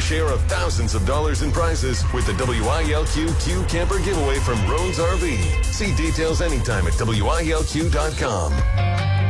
share of thousands of dollars in prizes with the WILQ Q Camper giveaway from Rhodes RV. See details anytime at WILQ.com.